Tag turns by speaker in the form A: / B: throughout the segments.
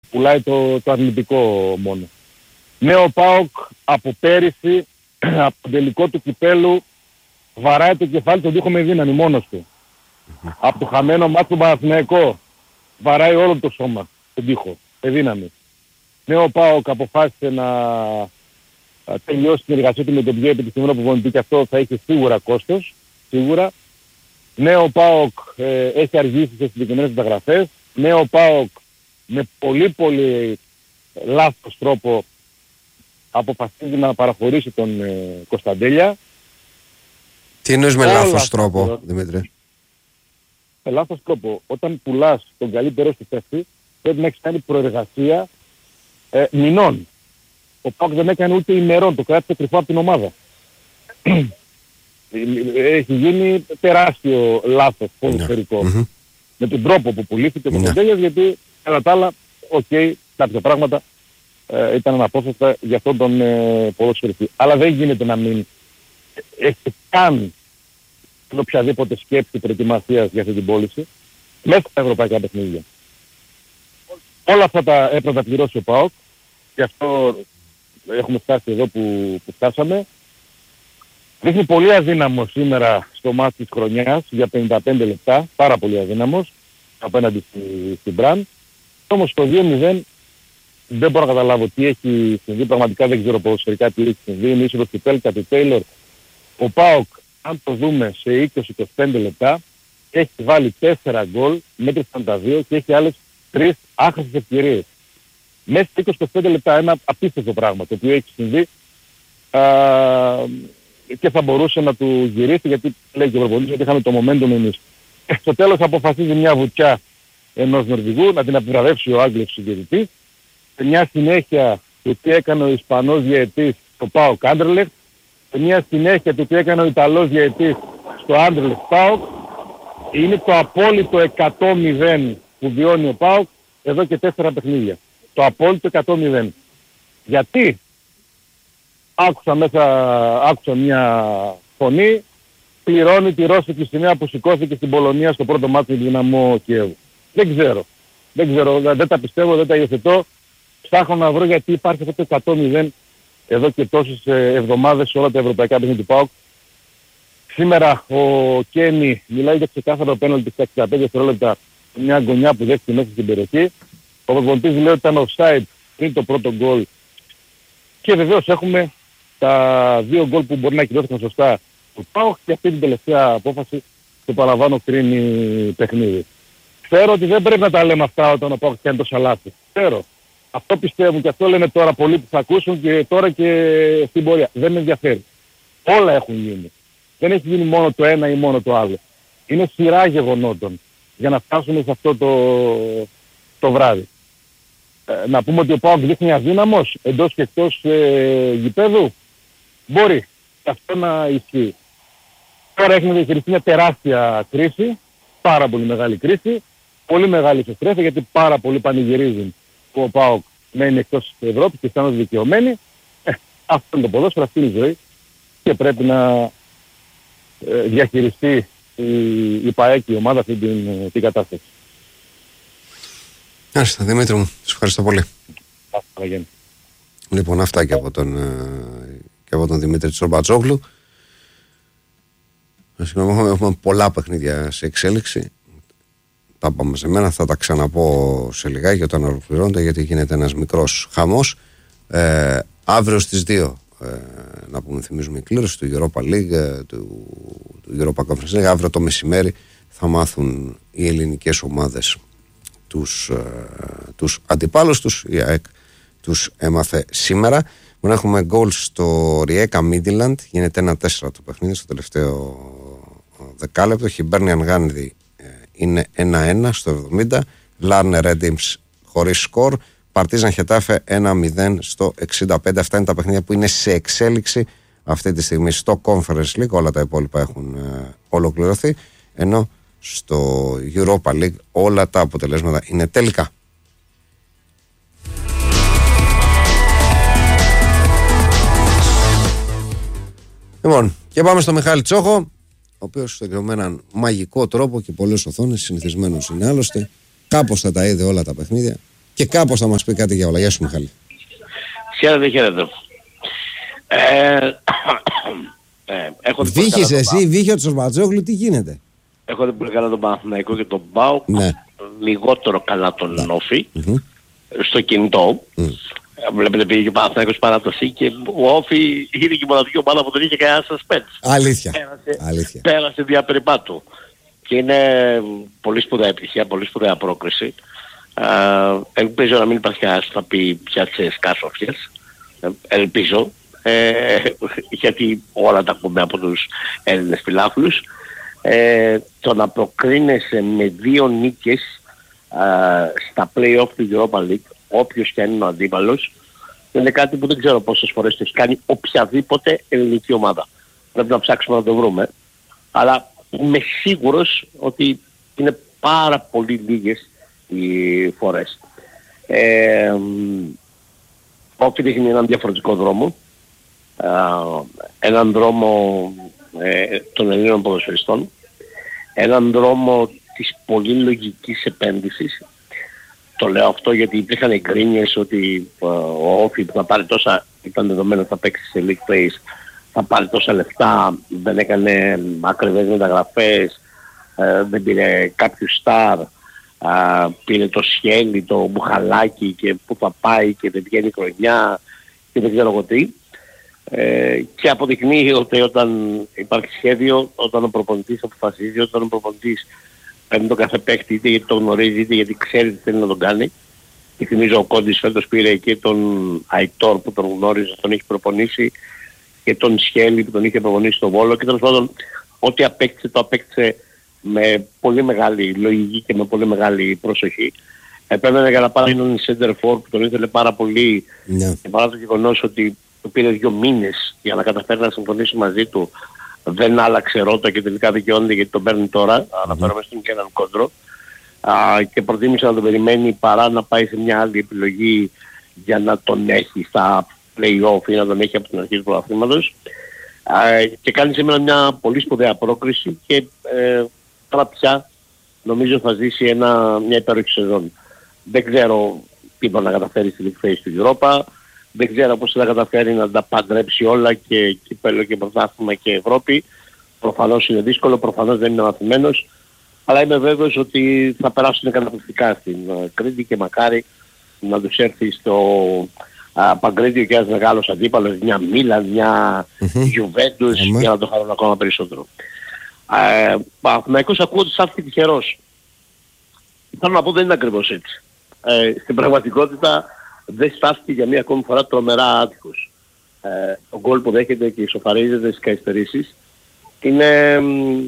A: Πουλάει το αρνητικό μόνο. Ναι, ο ΠΑΟΚ από πέρυσι, από το τελικό του κυπέλου, βαράει το κεφάλι στον τοίχο με δύναμη μόνος του. Από το χαμένο μάτι του Παναθηναϊκό, βαράει όλο το σώμα στον τοίχο, με δύναμη. Ναι, ο ΠΑΟΚ αποφάσισε να τελειώσει την εργασία του με τον πιο επιτυχημένο προπονητή και αυτό θα έχει σίγουρα κόστος, σίγουρα. Ναι, ο ΠΑΟΚ έχει αργήσει σε συγκεκριμένες μεταγραφές. Ναι, ο ΠΑΟΚ με πολύ λάθος τρόπο αποφασίζει να παραχωρήσει τον Κωνσταντέλια.
B: Τι εννοείς με λάθος τρόπο, Δημήτρη?
A: Με λάθος τρόπο. Όταν πουλάς τον καλύτερο στη θέση, πρέπει να έχεις κάνει προεργασία μηνών. Ο ΠΑΟΚ δεν έκανε ούτε ημερών, το κράτησε κρυφό από την ομάδα. Έχει γίνει τεράστιο λάθος ποδοσφαιρικό. Με τον τρόπο που πουλήθηκε ο Κωνσταντέλιας, γιατί κατά τα άλλα, κάποια πράγματα ήταν αναπόφευκτα για αυτόν τον ποδοσφαιριστή. Αλλά δεν γίνεται να μην έχει καν οποιαδήποτε σκέψη προετοιμασίας για αυτή την πώληση μέσα στα ευρωπαϊκά παιχνίδια. Όλα αυτά τα έπρεπε να πληρώσει ο ΠΑΟΚ, γι' αυτό έχουμε φτάσει εδώ που φτάσαμε. Δείχνει πολύ αδύναμο σήμερα στο μάτι της χρονιάς για 55 λεπτά, πάρα πολύ αδύναμος απέναντι στην Μπραν. Όμως το 2-0 δεν μπορώ να καταλάβω τι έχει συμβεί, πραγματικά δεν ξέρω ποδοσφαιρικά τι έχει συμβεί. Είναι ίσως του Πέλκα, του Τέιλορ. Ο ΠΑΟΚ, αν το δούμε σε 20-25 λεπτά, έχει βάλει 4 γκολ μέχρι 42 και έχει άλλες 3 άχρηστες ευκαιρίες. Μέσα σε 20-25 λεπτά ένα απίστευτο πράγμα το οποίο έχει συμβεί και θα μπορούσε να του γυρίσει, γιατί λέει και ο προπονητής ότι είχαμε το momentum εμείς. Στο τέλος αποφασίζει μια βουτιά ενός Νορβηγού να την επιβραβεύσει ο Άγγλος συγκεκριτής. Σε μια συνέχεια του τι έκανε ο Ισπανός διαιτής στο ΠΑΟΚ Άντερλεχτ, σε μια συνέχεια του τι έκανε ο Ιταλός διαιτής στο Άντερλεχτ ΠΑΟΚ. Είναι το απόλυτο 100-0 που βιώνει ο ΠΑΟΚ εδώ και 4 παιχνίδια. Το απόλυτο 100-0. Γιατί? Άκουσα μια φωνή, πληρώνει τη ρώσικη σημαία που σηκώθηκε στην Πολωνία στο πρώτο μάτι του Δυναμό Κιέβου. Δεν ξέρω, δεν τα πιστεύω, δεν τα υιοθετώ. Ψάχνω να βρω γιατί υπάρχει αυτό το 100-0 εδώ και τόσες εβδομάδες σε όλα τα ευρωπαϊκά παιχνίδια του ΠΑΟΚ. Σήμερα ο Κένι μιλάει για ξεκάθαρο πέναλτι στα 65 δευτερόλεπτα, μια γωνιά που δέχτηκε μέσα στην περιοχή. Ο προπονητής λέει ότι ήταν offside πριν το πρώτο γκολ. Και βεβαίως έχουμε τα 2 γκολ που μπορεί να κυρώθηκαν σωστά του ΠΑΟΚ και αυτή την τελευταία απόφαση το παραλαμβάνω κρίνει παιχνίδι. Ξέρω ότι δεν πρέπει να τα λέμε αυτά όταν ο ΠΑΟΚ κάνει τόσα λάθη. Ξέρω. Αυτό πιστεύουν και αυτό λένε τώρα πολλοί που θα ακούσουν και τώρα και στην πορεία. Δεν με ενδιαφέρει. Όλα έχουν γίνει. Δεν έχει γίνει μόνο το ένα ή μόνο το άλλο. Είναι σειρά γεγονότων για να φτάσουμε σε αυτό το βράδυ. Να πούμε ότι ο ΠΑΟΚ δείχνει αδύναμος εντός και εκτός γηπέδου. Μπορεί αυτό να ισχύει. Τώρα έχουμε διαχειριστεί μια τεράστια κρίση, πάρα πολύ μεγάλη κρίση, πολύ μεγάλη εξωστρέφεια γιατί πάρα πολλοί πανηγυρίζουν που ο ΠΑΟΚ μένει εκτός της Ευρώπης και αισθάνονται δικαιωμένοι. Αυτό είναι το ποδόσφαιρο, αυτή είναι η ζωή και πρέπει να διαχειριστεί η ΠΑΕΚ, η ομάδα αυτή την κατάσταση.
B: Άριστα, Δημήτρη μου, σας ευχαριστώ πολύ. Λοιπόν, αυτά και από τον Δημήτρη Τσορμπατζόγλου. Έχουμε πολλά παιχνίδια σε εξέλιξη. Τα πάμε σε μένα, θα τα ξαναπώ σε λιγάκι όταν ολοκληρώνεται, γιατί γίνεται ένας μικρός χαμός. Αύριο στις 2 να πούμε, θυμίζουμε η κλήρωση του Europa League, του Europa Conference League. Αύριο το μεσημέρι θα μάθουν οι ελληνικές ομάδες τους αντιπάλους τους. Η ΑΕΚ τους έμαθε σήμερα. Μπορεί να έχουμε γκολ στο Ριέκα Μίντιλαντ, γίνεται 1-4 το παιχνίδι στο τελευταίο δεκάλεπτο. Χιμπέρνιαν Γάνδη είναι 1-1 στο 70. Λάρνερ Ρέντιμς χωρίς σκορ. Παρτίζαν Χετάφε 1-0 στο 65. Αυτά είναι τα παιχνίδια που είναι σε εξέλιξη αυτή τη στιγμή στο Conference League. Όλα τα υπόλοιπα έχουν ολοκληρωθεί, ενώ στο Europa League όλα τα αποτελέσματα είναι τελικά. Λοιπόν, και πάμε στο Μιχάλη Τσόχο, ο οποίος με έναν μαγικό τρόπο και πολλές οθόνες, συνηθισμένος είναι άλλωστε, κάπως θα τα είδε όλα τα παιχνίδια Και κάπως θα μας πει κάτι για όλα. Γεια σου Μιχάλη.
C: Χαίρετε.
B: Βύχεις εσύ, βύχει ο Τσορμπατζόγλου, τι γίνεται?
C: Έχω δει πολύ καλά τον Παναθηναϊκό και τον ΠΑΟΚ,
B: Ναι.
C: λιγότερο καλά τον Όφη, στο κινητό. Βλέπετε πήγε και ο Παναθηναϊκός παράταση και ο Όφη είναι και η μοναδική ομάδα που δεν είχε κανένα suspense.
B: Αλήθεια.
C: Πέρασε διαπεριπάτου. Και είναι πολύ σπουδαία επιτυχία, πολύ σπουδαία πρόκριση. Ελπίζω να μην υπάρχει κανένας που θα πει πια τις κάσοφιες. Ελπίζω. Γιατί όλα τα ακούμε από τους Έλληνες φιλάθλους. Το να προκρίνεσαι με 2 νίκες στα play-off του Europa League, όποιος και αν είναι ο αντίπαλος, είναι κάτι που δεν ξέρω πόσες φορές το έχει κάνει οποιαδήποτε ελληνική ομάδα. Πρέπει να ψάξουμε να το βρούμε. Αλλά είμαι σίγουρος ότι είναι πάρα πολύ λίγες οι φορές. Όφη δείχνει έναν διαφορετικό δρόμο. Έναν δρόμο των Ελλήνων ποδοσφαιριστών. Έναν δρόμο της πολύ λογικής επένδυσης. Το λέω αυτό γιατί υπήρχαν εγκρίνειες ότι ο Όφη που θα πάρει τόσα, ήταν δεδομένο θα παίξει σε League Phase, θα πάρει τόσα λεφτά, δεν έκανε ακριβές μεταγραφές, δεν πήρε κάποιο στάρ, πήρε το Σχέλι, το Μπουχαλάκι και που θα πάει και δεν βγαίνει χρονιά και δεν ξέρω εγώ τι. Και αποδεικνύει ότι όταν υπάρχει σχέδιο, όταν ο προπονητής αποφασίζει, όταν ο προπονητής παίρνει τον κάθε παίκτη είτε γιατί το γνωρίζει είτε γιατί ξέρει τι θέλει να τον κάνει. Και θυμίζω ο Κόντις φέτος πήρε και τον Αϊτόρ που τον γνώριζε, τον έχει προπονήσει και τον Σχέλη που τον είχε προπονήσει στο Βόλο και τέλος πάντων ό,τι απέκτησε το απέκτησε με πολύ μεγάλη λογική και με πολύ μεγάλη προσοχή. Επέμενε για να πάρει έναν center for που τον ήθελε πάρα πολύ και παρά το γεγονός ότι του πήρε 2 μήνες για να καταφέρει να συμφωνήσει μαζί του, δεν άλλαξε ρότα και τελικά δικαιώνεται γιατί τον παίρνει τώρα. Αναφέρομαι στον Κέναν Κόντρο. Και προτίμησε να τον περιμένει παρά να πάει σε μια άλλη επιλογή για να τον έχει στα play-off ή να τον έχει από την αρχή του πρωταθλήματος. Και κάνει σήμερα μια πολύ σπουδαία πρόκριση και τώρα πια νομίζω θα ζήσει μια υπέροχη σεζόν. Δεν ξέρω τι θα να καταφέρει στη League Phase του Europa. Δεν ξέρω πώς θα καταφέρει να τα παντρέψει όλα και κύπελλο και πρωτάθλημα και Ευρώπη. Προφανώς είναι δύσκολο, προφανώς δεν είναι μαθημένος. Αλλά είμαι βέβαιος ότι θα περάσουν καταπληκτικά στην Κρήτη και μακάρι να τους έρθει στο Παγκρίτιο και ένας μεγάλος αντίπαλος, μια Μίλαν, μια Juventus για να το χαρούν ακόμα περισσότερο. Παναθηναϊκός ακούω ότι στάθηκε τυχερός. Θέλω να πω δεν είναι ακριβώς έτσι. Στην πραγματικότητα δεν στάθηκε για μία ακόμη φορά τρομερά άτυχος. Ο γκολ που δέχεται και ισοφαρίζεται στις καθυστερήσεις είναι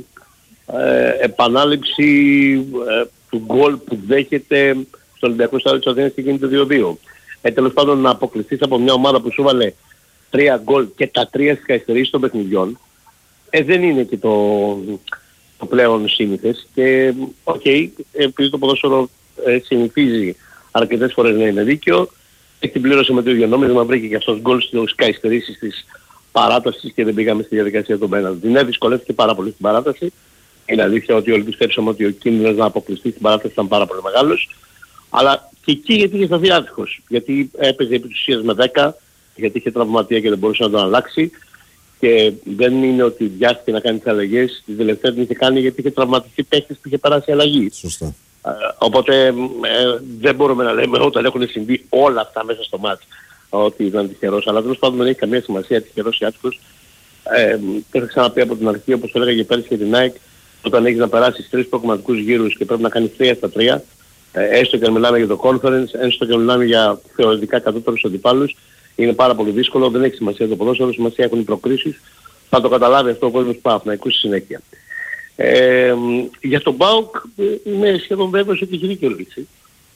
C: επανάληψη του γκολ που δέχεται στο Ολυμπιακό Στάδιο της Αθήνας και γίνεται 2-2. Τέλος πάντων να αποκλειστείς από μια ομάδα που σου βάλε 3 γκολ και τα 3 στις καθυστερήσεις των παιχνιδιών δεν είναι και το πλέον σύνηθες και επειδή το ποδόσφαιρο συνηθίζει αρκετές φορές να είναι δίκαιο, την πλήρωσε με το ίδιο νόμισμα, βρήκε και αυτός γκολ στις καθυστερήσεις της παράτασης και δεν πήγαμε στη διαδικασία των πέναλτι. Ναι, δυσκολεύτηκε πάρα πολύ στην παράταση. Είναι αλήθεια ότι όλοι πιστέψαμε ότι ο κίνδυνος να αποκλειστεί στην παράταση ήταν πάρα πολύ μεγάλος. Αλλά και εκεί γιατί είχε σταθεί άτυχος. Γιατί έπαιζε επί της ουσίας με 10, γιατί είχε τραυματία και δεν μπορούσε να τον αλλάξει. Και δεν είναι ότι βιάστηκε να κάνει τις αλλαγές. Την τελευταία την είχε κάνει γιατί είχε τραυματιστεί παίκτης που είχε περάσει αλλαγή.
B: Σωστά.
C: Οπότε δεν μπορούμε να λέμε όταν έχουν συμβεί όλα αυτά μέσα στο μάτς ότι ήταν τυχερός. Αλλά τέλος πάντων δεν έχει καμία σημασία τυχερός ή άτυχος. Το είχα ξαναπεί από την αρχή, όπως το έλεγα και πέρυσι για την ΑΕΚ, όταν έχεις να περάσεις 3 προγραμματικούς γύρους και πρέπει να κάνεις 3 στα 3, έστω και αν μιλάμε για το conference, έστω και αν μιλάμε για θεωρητικά κατώτερους αντιπάλους, είναι πάρα πολύ δύσκολο, δεν έχει σημασία το ποδόσφαιρο, σημασία έχουν οι προκρίσεις. Θα το καταλάβει αυτό ο κόσμος του Παναθηναϊκού στη συνέχεια. Για τον ΠΑΟΚ είμαι σχεδόν βέβαιος ότι έχει δίκιο λύση.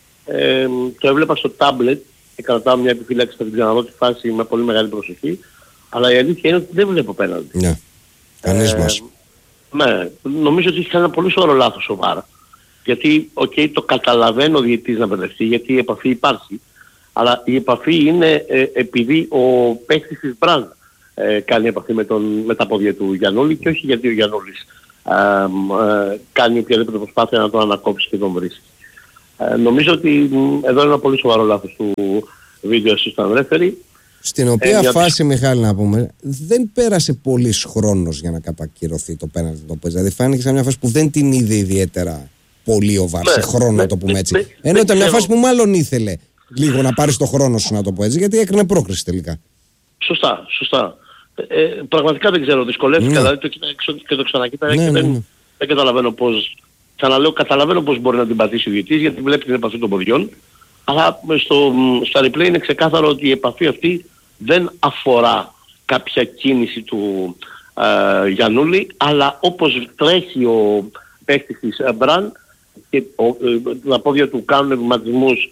C: Το έβλεπα στο τάμπλετ και κρατάω μια επιφύλαξη, θα την ξαναδώ τη φάση με πολύ μεγάλη προσοχή. Αλλά η αλήθεια είναι ότι δεν βλέπω πέναλτι.
B: Ναι. Κανείς μας.
C: Ναι, νομίζω ότι έχει κάνει ένα πολύ σοβαρό λάθος ο ΒΑΡ. Γιατί, το καταλαβαίνω ο διαιτητής να μπερδευτεί, γιατί η επαφή υπάρχει. Αλλά η επαφή είναι επειδή ο παίκτης της Μπραντ κάνει επαφή με τα πόδια του Γιαννούλη και όχι γιατί ο Γιαννούλης κάνει οποιαδήποτε προσπάθεια να τον ανακόψει και τον βρίσκει. Νομίζω ότι εδώ είναι ένα πολύ σοβαρό λάθος του βίντεο assistant referee.
B: Στην οποία φάση, Μιχάλη, να πούμε, δεν πέρασε πολύς χρόνος για να κατακυρωθεί το πέναλτι το παίζει. Δηλαδή φάνηκε σε μια φάση που δεν την είδε ιδιαίτερα πολύ ο VAR σε χρόνο, να το πούμε έτσι. Ενώ ήταν μια φάση που μάλλον ήθελε λίγο να πάρει το χρόνο σου, να το πω έτσι, γιατί έκρινε πρόκριση τελικά.
C: Σωστά. Πραγματικά δεν ξέρω, δυσκολεύτηκα, δηλαδή το κοίταξα και το ξανακοίταξα και δεν καταλαβαίνω πώς. Ξαναλέω, καταλαβαίνω πώς μπορεί να την πατήσει ο διαιτητής, γιατί βλέπει την επαφή των ποδιών, αλλά στα replay είναι ξεκάθαρο ότι η επαφή αυτή δεν αφορά κάποια κίνηση του Γιαννούλη, σε όπως τρέχει ο παίκτης της Μπραν και τα πόδια του κάνουν βηματισμούς,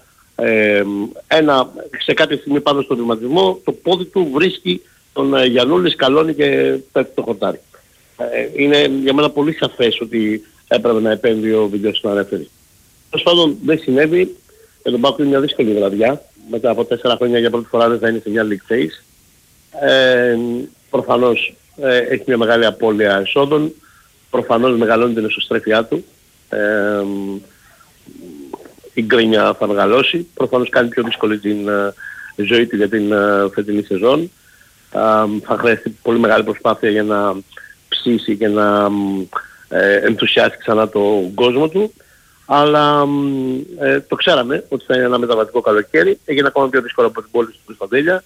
C: σε κάποια στιγμή πάνω στον βηματισμό το πόδι του βρίσκει τον Γιαννούλη, σκαλώνει και πέφτει το χορτάρι. Είναι για μένα πολύ σαφές ότι έπρεπε να επέμβει ο βίντεο assistant referee. Τέλος πάντων δεν συνέβη. Για τον ΠΑΟΚ είναι μια δύσκολη βραδιά. Μετά από 4 χρόνια για πρώτη φορά δεν θα είναι σε μια league phase. Προφανώς έχει μια μεγάλη απώλεια εσόδων. Προφανώς μεγαλώνει την εσωστρέφειά του. Η γκρίνια θα μεγαλώσει. Προφανώς κάνει πιο δύσκολη την ζωή του για την φετινή σεζόν. Θα χρειαστεί πολύ μεγάλη προσπάθεια για να ψήσει και να ενθουσιάσει ξανά τον κόσμο του. Αλλά το ξέραμε ότι θα είναι ένα μεταβατικό καλοκαίρι. Έγινε ακόμα πιο δύσκολο από την πόλη του Κωνσταντέλια.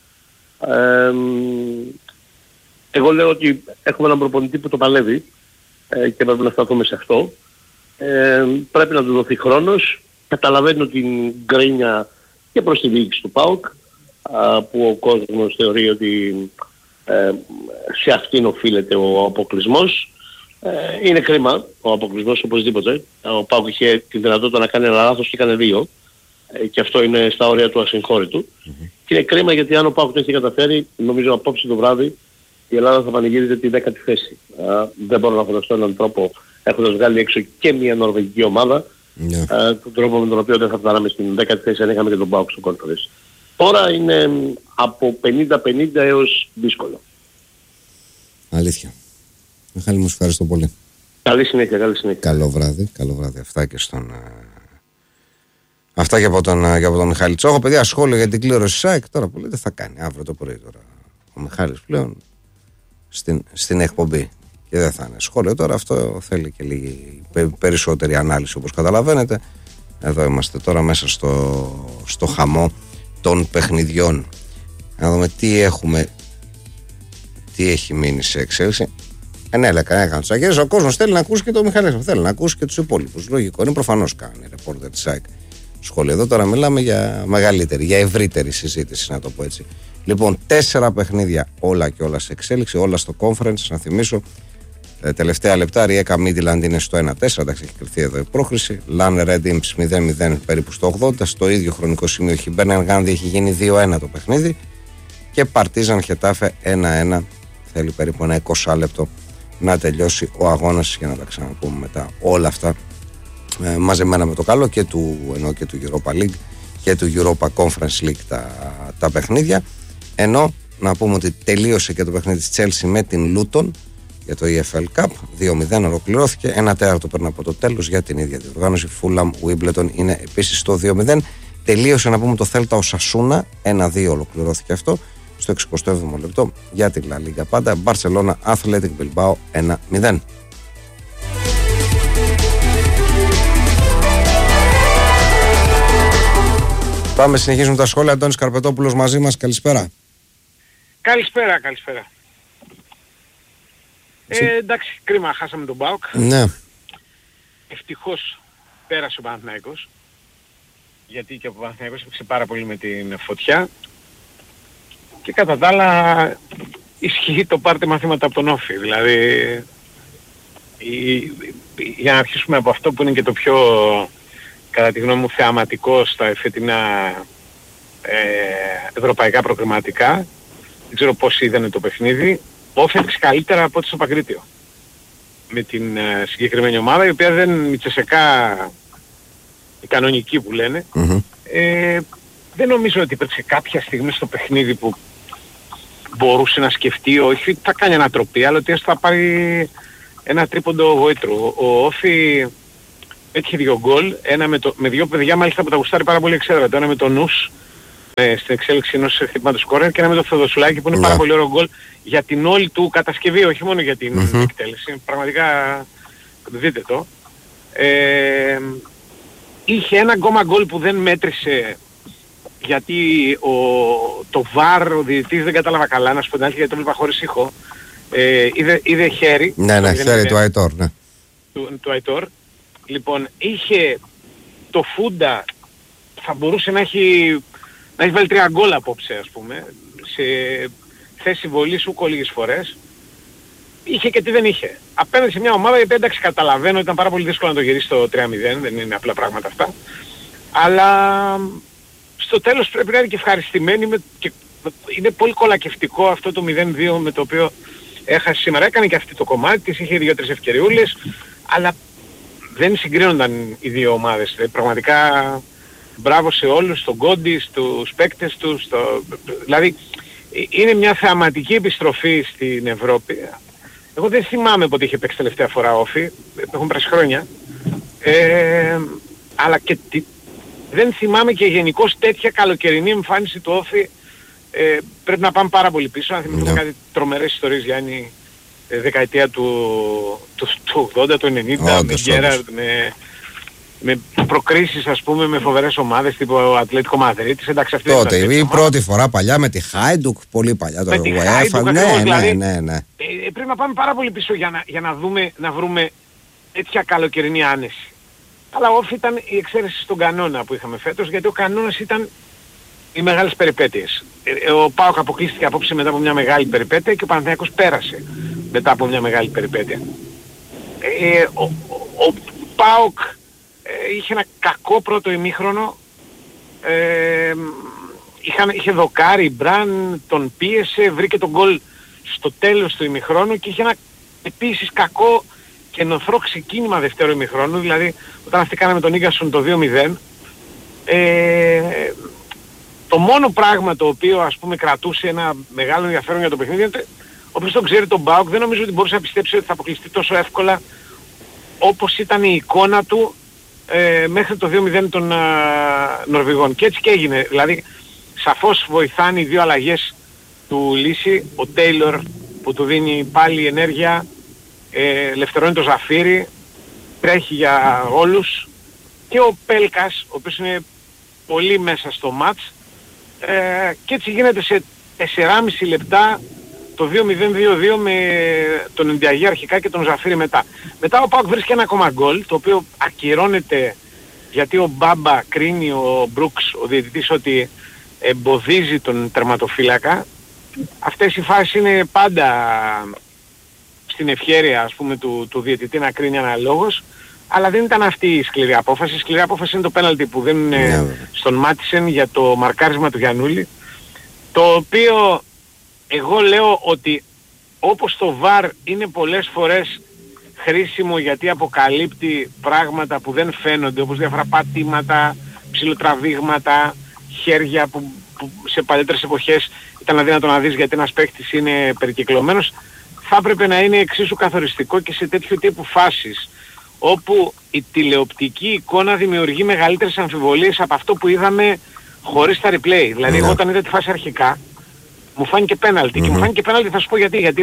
C: Εγώ λέω ότι έχουμε έναν προπονητή που το παλεύει και πρέπει να σταθούμε σε αυτό. Πρέπει να του δοθεί χρόνος. Καταλαβαίνω την γκρίνια και προς τη διοίκηση του ΠΑΟΚ, που ο κόσμος θεωρεί ότι σε αυτήν οφείλεται ο αποκλεισμός. Είναι κρίμα ο αποκλεισμός οπωσδήποτε. Ο ΠΑΟΚ είχε τη δυνατότητα να κάνει ένα λάθος και έκανε 2. Και αυτό είναι στα όρια του ασυγχώρητου. Και είναι κρίμα γιατί αν ο ΠΑΟΚ το έχει καταφέρει, νομίζω απόψε το βράδυ η Ελλάδα θα πανηγύριζε τη 10η θέση. Δεν μπορώ να φανταστώ έναν τρόπο, έχοντας βγάλει έξω και μια νορβηγική ομάδα, τον τρόπο με τον οποίο δεν θα φτάναμε στην 10η θέση αν είχαμε και τον ΠΑΟΚ στο Conference. Τώρα είναι από 50-50 έως δύσκολο.
B: Αλήθεια. Μιχάλη, μου ευχαριστώ πολύ.
C: Καλή συνέχεια.
B: Καλό βράδυ. Αυτά και στον... Αυτά και από τον Μιχάλη Τσόχο. Παιδιά, σχόλιο για την κλήρωση ΣΑΕΚ. Τώρα που λέτε θα κάνει αύριο το πρωί τώρα. Ο Μιχάλης πλέον στην εκπομπή. Και δεν θα είναι σχόλιο τώρα. Αυτό θέλει και λίγη περισσότερη ανάλυση, όπως καταλαβαίνετε. Εδώ είμαστε τώρα μέσα στο χαμό των παιχνιδιών. Να δούμε τι έχει μείνει σε εξέλιξη. Έκανε τους αγγέλους. Ο κόσμος θέλει να ακούσει και το Μιχαλή. Θέλει να ακούσει και τους υπόλοιπους. Λογικό. Είναι προφανώς κάνει ρεπόρτερ της ΑΕΚ σχόλιο. Εδώ τώρα μιλάμε για μεγαλύτερη, για ευρύτερη συζήτηση, να το πω έτσι. Λοιπόν, 4 παιχνίδια όλα και όλα σε εξέλιξη, όλα στο conference. Να θυμίσω, τελευταία λεπτά, Ριέκα Μίτιλαντ είναι στο 1-4. Εντάξει, έχει κρυφθεί εδώ η πρόκριση. Λάνε Ρέντιμψ 0-0 περίπου στο 80. Στο ίδιο χρονικό σημείο Χιμπέρνιαν Γκάνδη έχει γίνει 2-1 το παιχνίδι. Και Παρτίζαν Χετάφε 1-1. Θέλει περίπου ένα 20 λεπτό να τελειώσει ο αγώνας για να τα ξαναπούμε μετά όλα αυτά μαζεμένα με το καλό και του Europa League και του Europa Conference League τα παιχνίδια, ενώ να πούμε ότι τελείωσε και το παιχνίδι της Chelsea με την Luton για το EFL Cup 2-0, ολοκληρώθηκε. 1/4 πριν από το τέλος για την ίδια διοργάνωση. Fulham Wimbledon είναι επίσης στο 2-0. Τελείωσε να πούμε το Celta Osasuna 1-2, ολοκληρώθηκε αυτό στο 67ο λεπτό για την La Liga πάντα. Barcelona Athletic Bilbao 1-0. Πάμε, συνεχίζουμε τα σχόλια. Αντώνης Καρπετόπουλος μαζί μας. Καλησπέρα.
D: Καλησπέρα. Εντάξει, κρίμα, χάσαμε τον ΠΑΟΚ.
B: Ναι.
D: Ευτυχώς πέρασε ο Παναθηναϊκός, γιατί και ο Παναθηναϊκός έπαιξε πάρα πολύ με την φωτιά. Και κατά τα άλλα ισχύει το πάρτε μαθήματα από τον Όφη. Δηλαδή, για να αρχίσουμε από αυτό που είναι και το πιο, κατά τη γνώμη μου, θεαματικό στα φετινά ευρωπαϊκά προκριματικά, δεν ξέρω πώς είδανε το παιχνίδι, ο Όφη έπαιξε καλύτερα από ό,τι στο Παγκρίτιο. Με την συγκεκριμένη ομάδα, η οποία δεν μητσεσεκά η κανονική που λένε, δεν νομίζω ότι υπήρξε κάποια στιγμή στο παιχνίδι που μπορούσε να σκεφτεί, όχι θα κάνει ανατροπή, αλλά ότι έστω θα πάρει ένα τρίποντο γοήτρου. Ο Όφη έτυχε 2 γκολ, ένα με 2 παιδιά μάλιστα που τα γουστάρει πάρα πολύ εξέδρα. Το ένα με τον Νους, στην εξέλιξη ενός χτυπήματος σκόρερ, και ένα με τον Θεοδοσουλάκη που είναι πάρα πολύ ωραίο γκολ για την όλη του κατασκευή, όχι μόνο για την εκτέλεση. Πραγματικά δείτε το. Είχε ένα ακόμα γκολ που δεν μέτρησε γιατί το VAR, ο διαιτητής δεν κατάλαβα καλά, να σου πω την αλήθεια, γιατί το βλέπα χωρίς ήχο. Είδε χέρι.
B: Ναι, χέρι του Αϊτόρ, ναι.
D: Του Αϊτόρ. Λοιπόν, είχε το Φούντα, θα μπορούσε να έχει βάλει 3 γκολ απόψε, ας πούμε, σε θέση βολής ούκο λίγες φορές. Είχε και τι δεν είχε. Απέναντι σε μια ομάδα, η οποία εντάξει καταλαβαίνω, ήταν πάρα πολύ δύσκολο να το γυρίσει το 3-0, δεν είναι απλά πράγματα αυτά. Αλλά στο τέλος πρέπει να είναι και ευχαριστημένοι και είναι πολύ κολακευτικό αυτό το 0-2 με το οποίο έχασε σήμερα. Έκανε και αυτή το κομμάτι της, είχε 2-3 ευκαιριούλες, αλλά δεν συγκρίνονταν οι δύο ομάδες. Πραγματικά μπράβο σε όλους, στον Κόντι, στους παίκτες τους. Δηλαδή είναι μια θεαματική επιστροφή στην Ευρώπη. Εγώ δεν θυμάμαι πότε είχε παίξει τελευταία φορά όφι, έχουν περάσει χρόνια. Αλλά και δεν θυμάμαι και γενικώς τέτοια καλοκαιρινή εμφάνιση του όφι. Πρέπει να πάμε πάρα πολύ πίσω, να θυμηθούμε κάτι τρομερές ιστορίες, Γιάννη, δεκαετία του 80, του 90, με Γκέραρντ, με προκρίσεις, ας πούμε, με φοβερές ομάδες τύπου Ατλέτικο Μαδρίτης. Εντάξει, αυτή
B: τότε η πρώτη φορά παλιά με τη Χάιντουκ, πολύ παλιά το UEFA. Ναι.
D: Πρέπει να πάμε πάρα πολύ πίσω για να βρούμε τέτοια καλοκαιρινή άνεση. Αλλά όφι ήταν η εξαίρεση στον κανόνα που είχαμε φέτος, γιατί ο κανόνας ήταν οι μεγάλες περιπέτειες. Ο ΠΑΟΚ αποκλείστηκε απόψε μετά από μια μεγάλη περιπέτεια και ο Παναθηναϊκός πέρασε μετά από μια μεγάλη περιπέτεια. Ο ΠΑΟΚ είχε ένα κακό πρώτο ημίχρονο, είχε δοκάρει, Μπραν τον πίεσε, βρήκε τον γκολ στο τέλος του ημιχρόνου και είχε ένα επίσης κακό και νοθρό ξεκίνημα δεύτερο ημιχρόνου, δηλαδή όταν αυτοί κάναμε τον Ίγκασον το 2-0. Το μόνο πράγμα το οποίο, ας πούμε, κρατούσε ένα μεγάλο ενδιαφέρον για το παιχνίδι είναι, όποιος τον ξέρει τον ΠΑΟΚ δεν νομίζω ότι μπορούσε να πιστέψει ότι θα αποκλειστεί τόσο εύκολα όπως ήταν η εικόνα του μέχρι το 2-0 των Νορβηγών. Και έτσι και έγινε. Δηλαδή σαφώς βοηθάνε οι δύο αλλαγές του Λύση, ο Τέιλορ που του δίνει πάλι ενέργεια, ελευθερώνει το Ζαφύρι, τρέχει για όλους, και ο Πέλκας, ο οποίος είναι πολύ μέσα στο μάτς, και έτσι γίνεται σε 4,5 λεπτά το 2-0-2-2 με τον Εντιαγή αρχικά και τον Ζαφύρι μετά. Μετά ο ΠΑΟΚ βρίσκει ένα ακόμα γκολ, το οποίο ακυρώνεται γιατί ο Μπάμπα κρίνει, ο Μπρούξ, ο διαιτητής, ότι εμποδίζει τον τερματοφύλακα. Αυτές οι φάσεις είναι πάντα στην ευχέρεια, ας πούμε, του διαιτητή να κρίνει αναλόγως. Αλλά δεν ήταν αυτή η σκληρή απόφαση. Η σκληρή απόφαση είναι το πέναλτι που δίνουν στον Μάτισεν για το μαρκάρισμα του Γιαννούλη. Το οποίο εγώ λέω ότι όπως το VAR είναι πολλές φορές χρήσιμο γιατί αποκαλύπτει πράγματα που δεν φαίνονται, όπως διάφορα πατήματα, ψιλοτραβήγματα, χέρια που σε παλιότερες εποχές ήταν αδύνατο να δεις γιατί ένας παίκτης είναι περικυκλωμένος, θα έπρεπε να είναι εξίσου καθοριστικό και σε τέτοιου τύπου φάσεις, όπου η τηλεοπτική εικόνα δημιουργεί μεγαλύτερες αμφιβολίες από αυτό που είδαμε χωρίς τα replay. Δηλαδή εγώ όταν είδα τη φάση αρχικά μου φάνηκε πέναλτι, και μου φάνηκε πέναλτι, θα σου πω γιατί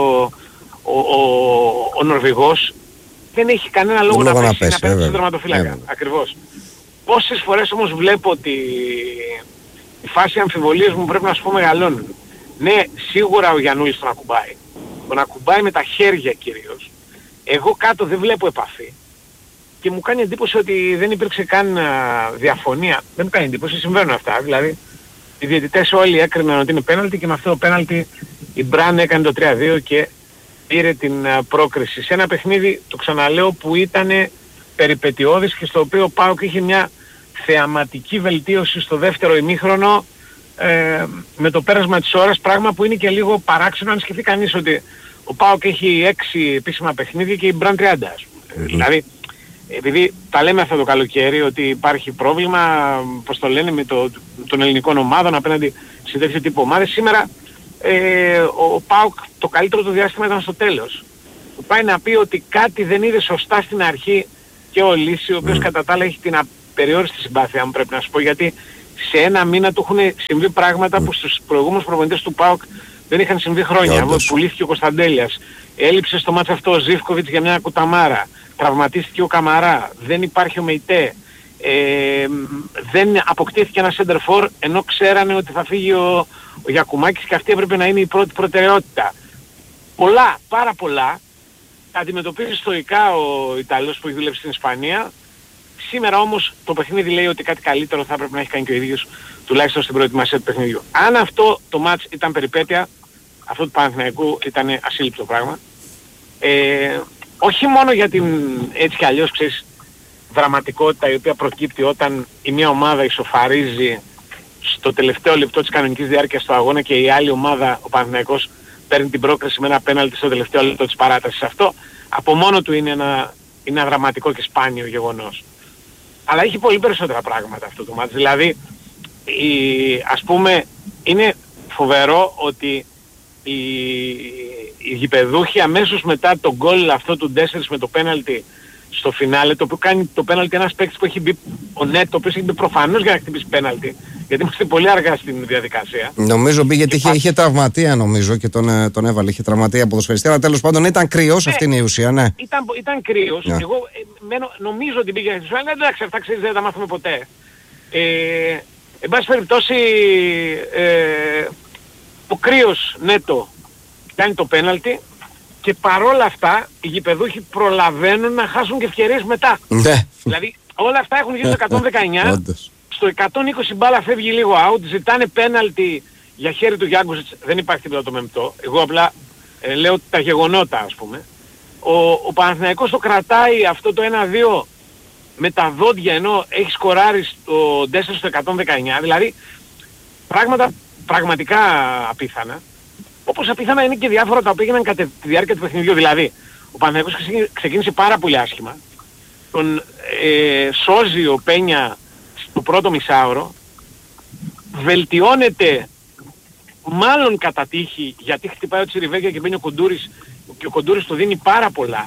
D: ο Νορβηγός δεν έχει κανένα λόγο να πέσει απέναντι στον τερματοφύλακα. Ακριβώς. Πόσες φορές όμως βλέπω ότι η φάση αμφιβολίας μου, πρέπει να σου πω, μεγαλώνουν. Ναι, σίγουρα ο Γιαννούλης τον ακουμπάει. Τον ακουμπάει με τα χέρια κυρίως. Εγώ κάτω δεν βλέπω επαφή. Και μου κάνει εντύπωση ότι δεν υπήρξε καν διαφωνία. Δεν μου κάνει εντύπωση, συμβαίνουν αυτά. Δηλαδή οι διαιτητές όλοι έκριναν ότι είναι πέναλτι και με αυτό το πέναλτι η Μπραν έκανε το 3-2 και πήρε την πρόκριση. Σε ένα παιχνίδι, το ξαναλέω, που ήταν περιπετειώδης και στο οποίο ο ΠΑΟΚ είχε μια θεαματική βελτίωση στο δεύτερο ημίχρονο με το πέρασμα της ώρας, πράγμα που είναι και λίγο παράξενο αν σκεφτεί κανείς ότι ο ΠΑΟΚ έχει 6 επίσημα παιχνίδια και η Μπραν 30. Δηλαδή, επειδή τα λέμε αυτό το καλοκαίρι ότι υπάρχει πρόβλημα, πώς το λένε, με των ελληνικών ομάδων απέναντι σε τέτοιο τύπο ομάδες, σήμερα ο ΠΑΟΚ το καλύτερο του διάστημα ήταν στο τέλος. Πάει να πει ότι κάτι δεν είδε σωστά στην αρχή και ο Λύση, ο οποίος κατά τα άλλα έχει την απεριόριστη συμπάθεια μου, πρέπει να σου πω, γιατί σε ένα μήνα του έχουν συμβεί πράγματα που στους προηγούμενους προπονητές του ΠΑΟΚ δεν είχαν συμβεί χρόνια. Πουλήθηκε ο Κωνσταντέλιας, έλειψε στο μάτς αυτό ο Ζίβκοβιτς για μια κουταμάρα, τραυματίστηκε ο Καμαρά, δεν υπάρχει ο Μεϊτέ, δεν αποκτήθηκε ένα center for, ενώ ξέρανε ότι θα φύγει ο Γιακουμάκης και αυτή έπρεπε να είναι η πρώτη προτεραιότητα. Πολλά, πάρα πολλά, τα αντιμετωπίζει στοικά ο Ιταλός που έχει δουλέψει στην Ισπανία. Σήμερα όμως το παιχνίδι λέει ότι κάτι καλύτερο θα έπρεπε να έχει κάνει και ο ίδιος, τουλάχιστον στην προετοιμασία του παιχνιδιού. Αν αυτό το μάτς ήταν περιπέτεια, αυτό του Παναθηναϊκού ήταν ασύλληπτο πράγμα. Όχι μόνο για την έτσι κι αλλιώς, ξέρεις, δραματικότητα η οποία προκύπτει όταν η μία ομάδα ισοφαρίζει στο τελευταίο λεπτό της κανονικής διάρκειας του αγώνα και η άλλη ομάδα, ο Παναθηναϊκός, παίρνει την πρόκριση με ένα πέναλτι στο τελευταίο λεπτό της παράτασης. Αυτό από μόνο του είναι ένα δραματικό και σπάνιο γεγονός. Αλλά έχει πολύ περισσότερα πράγματα αυτό το μάτς. Δηλαδή, ας πούμε, είναι φοβερό ότι οι γηπεδούχοι αμέσως μετά το γκολ αυτό του Ντέσσερις με το πέναλτι στο φινάλε, το οποίο κάνει το πέναλτι ένας παίκτης που έχει μπει, ο Νέτο, ο οποίος έχει μπει προφανώς για να χτυπήσει πέναλτι, γιατί είμαστε πολύ αργά στην διαδικασία.
B: Νομίζω μπει γιατί είχε τραυματία, νομίζω, και τον έβαλε, είχε τραυματία ποδοσφαιριστή, αλλά τέλος πάντων ήταν κρυός, αυτή είναι η ουσία, ναι.
D: Ήταν κρυός,
B: ναι.
D: Εγώ νομίζω ότι πήγε στη Σουέλα, εντάξει, αυτά ξέρεις δεν τα μάθουμε ποτέ. Εν πάση περιπτώσει, ο κρύος Νέτο κάνει το πέναλτι και παρόλα αυτά οι γηπεδούχοι προλαβαίνουν να χάσουν και ευκαιρίες μετά.
B: Ναι.
D: Δηλαδή όλα αυτά έχουν γίνει στο 119, στο 120 μπάλα φεύγει λίγο out, ζητάνε πέναλτι για χέρι του Γιάνκουσιτς, δεν υπάρχει τίποτα το μεμπτό. Εγώ απλά λέω τα γεγονότα, ας πούμε. Ο Παναθηναϊκός το κρατάει αυτό το 1-2 με τα δόντια, ενώ έχει σκοράρει το 4 στο 119, δηλαδή πράγματα πραγματικά απίθανα. Όπως απίθανα είναι και διάφορα τα οποία έγιναν κατά τη διάρκεια του παιχνιδιού. Δηλαδή, ο Παναθηναϊκός ξεκίνησε πάρα πολύ άσχημα. Τον σώζει ο Πένια στο πρώτο μισάωρο. Βελτιώνεται μάλλον κατά τύχη, γιατί χτυπάει ο Τσιριβέγια και μπαίνει ο Κοντούρης και ο Κοντούρης του δίνει πάρα πολλά.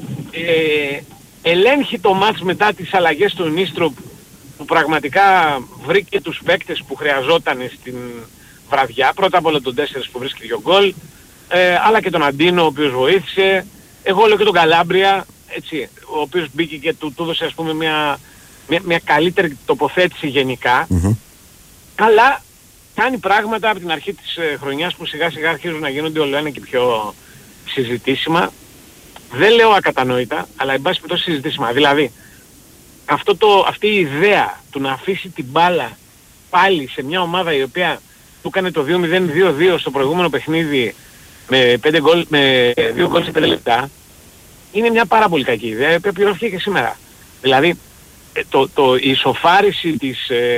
D: Ελέγχει το μάτς μετά τις αλλαγές του Νίστροπ, που πραγματικά βρήκε τους παίκτες που χρειαζόταν στην βραδιά. Πρώτα απ' όλα τον 4 που βρίσκει 2 γκολ, αλλά και τον Αντίνο ο οποίος βοήθησε. Εγώ λέω και τον Καλάμπρια, έτσι, ο οποίος μπήκε και του έδωσε, ας πούμε, μια καλύτερη τοποθέτηση γενικά. Αλλά κάνει πράγματα από την αρχή της χρονιάς που σιγά σιγά αρχίζουν να γίνονται όλο ένα και πιο συζητήσιμα. Δεν λέω ακατανόητα, αλλά εν πάση περιπτώσει συζητήσιμα. Δηλαδή, αυτή η ιδέα του να αφήσει την μπάλα πάλι σε μια ομάδα η οποία του έκανε το 2-0-2-2 στο προηγούμενο παιχνίδι με 2 γκολ σε 5 λεπτά, είναι μια πάρα πολύ κακή ιδέα, η οποία πληρώθηκε και σήμερα. Δηλαδή, η ισοφάριση της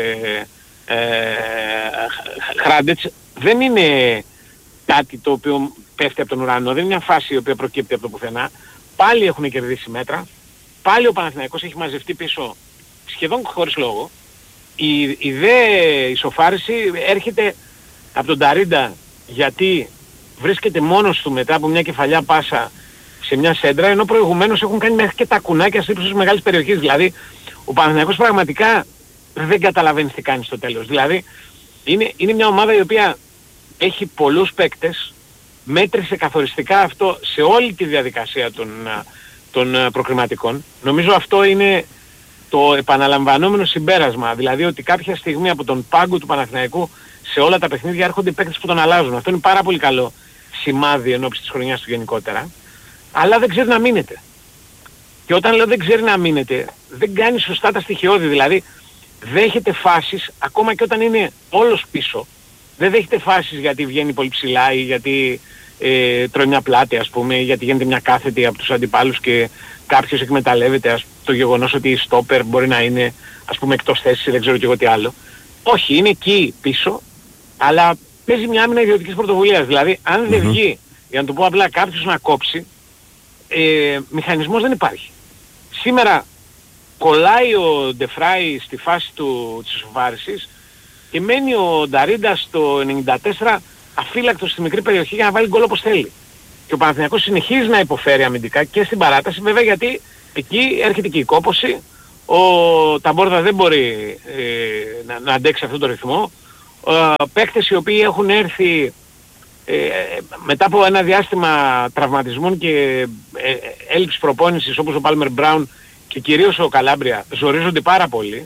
D: Χράντετς δεν είναι κάτι το οποίο πέφτει από τον ουρανό, δεν είναι μια φάση η οποία προκύπτει από το πουθενά. Πάλι έχουν κερδίσει μέτρα, πάλι ο Παναθηναϊκός έχει μαζευτεί πίσω σχεδόν χωρίς λόγο. Η δε ισοφάριση έρχεται από τον Ταρίντα, γιατί βρίσκεται μόνος του μετά από μια κεφαλιά πάσα σε μια σέντρα, ενώ προηγουμένως έχουν κάνει μέχρι και τα κουνάκια στο ύψος της μεγάλης περιοχής. Δηλαδή ο Παναθηναϊκός πραγματικά δεν καταλαβαίνει τι κάνει στο τέλος. Δηλαδή είναι μια ομάδα η οποία έχει πολλούς παίκτες, μέτρησε καθοριστικά αυτό σε όλη τη διαδικασία των προκριματικών. Νομίζω αυτό είναι το επαναλαμβανόμενο συμπέρασμα. Δηλαδή ότι κάποια στιγμή από τον πάγκο του Παναθηναϊκού σε όλα τα παιχνίδια έρχονται παίκτες που τον αλλάζουν. Αυτό είναι πάρα πολύ καλό σημάδι ενώπιση της χρονιάς του γενικότερα. Αλλά δεν ξέρει να μείνεται. Και όταν λέω δεν ξέρει να μείνεται, δεν κάνει σωστά τα στοιχειώδη. Δηλαδή δέχεται φάσεις ακόμα και όταν είναι όλος πίσω. Δεν δέχεται φάσεις γιατί βγαίνει πολύ ψηλά ή γιατί τρώει μια πλάτη, ας πούμε, γιατί γίνεται μια κάθετη από τους αντιπάλους και κάποιος εκμεταλλεύεται το γεγονός ότι η στόπερ μπορεί να είναι, ας πούμε, εκτός θέσης ή δεν ξέρω και εγώ τι άλλο. Όχι, είναι εκεί πίσω, αλλά παίζει μια άμυνα ιδιωτικής πρωτοβουλίας. Δηλαδή αν δεν βγει, για να το πω απλά, κάποιος να κόψει, μηχανισμός δεν υπάρχει. Σήμερα κολλάει ο Ντεφράι στη φάση της ισοφάρισης και μένει ο Νταρίντα στο 94 αφύλακτος στη μικρή περιοχή για να βάλει γκολ όπως θέλει. Και ο Παναθηναϊκός συνεχίζει να υποφέρει αμυντικά και στην παράταση, βέβαια, γιατί εκεί έρχεται και η κόπωση. Τα Μπόρδα δεν μπορεί να αντέξει αυτόν τον ρυθμό. Παίκτες οι οποίοι έχουν έρθει μετά από ένα διάστημα τραυματισμών και έλλειψη προπόνησης, όπως ο Πάλμερ Μπράουν και κυρίως ο Καλάμπρια, ζορίζονται πάρα πολύ.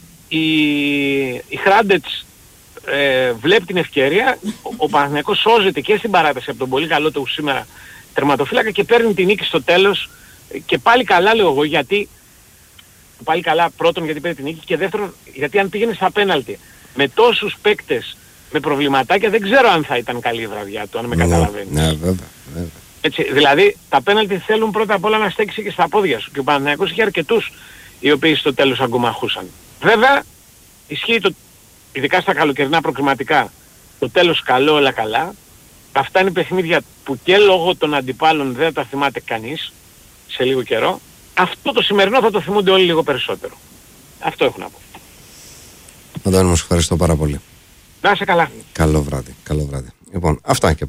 D: Η Χράντετς βλέπει την ευκαιρία, ο Παναθηναϊκός σώζεται και στην παράταση από τον πολύ καλό του σήμερα τερματοφύλακα και παίρνει την νίκη στο τέλος. Και πάλι καλά, λέω εγώ, γιατί πάλι καλά πρώτον γιατί παίρνει την νίκη και δεύτερον γιατί αν πήγαινε στα πέναλτι με τόσους παίκτες με προβληματάκια δεν ξέρω αν θα ήταν καλή η βραδιά του, αν με καταλαβαίνεις.
B: Ναι, βέβαια.
D: Έτσι, δηλαδή τα πέναλτι θέλουν πρώτα απ' όλα να στέξει και στα πόδια σου και ο Παναθηναϊκός είχε αρκετούς οι οποίοι στο τέλος αγκομαχούσαν. Βέβαια ισχύει ειδικά στα καλοκαιρινά προκριματικά το τέλος καλό όλα καλά. Αυτά είναι παιχνίδια που και λόγω των αντιπάλων δεν τα θυμάται κανείς σε λίγο καιρό. Αυτό το σημερινό θα το θυμούνται όλοι λίγο περισσότερο. Αυτό έχω να πω.
B: Αντώνη, μου ευχαριστώ πάρα πολύ.
D: Να είσαι καλά.
B: Καλό βράδυ. Λοιπόν, αυτά και